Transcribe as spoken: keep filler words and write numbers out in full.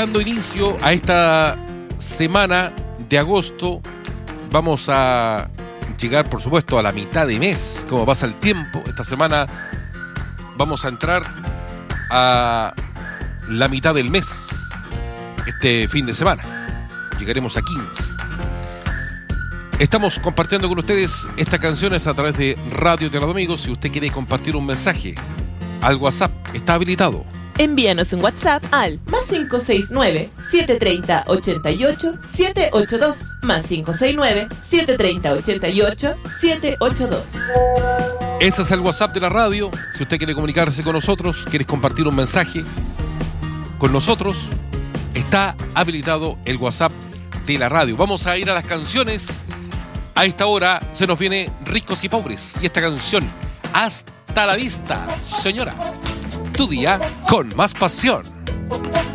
dando inicio a esta semana de agosto. Vamos a llegar, por supuesto, a la mitad de mes, como pasa el tiempo. Esta semana vamos a entrar a la mitad del mes, este fin de semana. Llegaremos a quince. Estamos compartiendo con ustedes estas canciones a través de Radio Tierra de Amigos. Si usted quiere compartir un mensaje al WhatsApp, está habilitado. Envíanos un WhatsApp al más cinco seis nueve, siete tres cero, ocho ocho, siete ocho dos, más cinco seis nueve, siete tres cero, ocho ocho, siete ocho dos. Ese es el WhatsApp de la radio. Si usted quiere comunicarse con nosotros, quiere compartir un mensaje con nosotros, está habilitado el WhatsApp de la radio. Vamos a ir a las canciones. A esta hora se nos viene Ricos y Pobres y esta canción, Hasta la Vista, señora. Tu día con más pasión.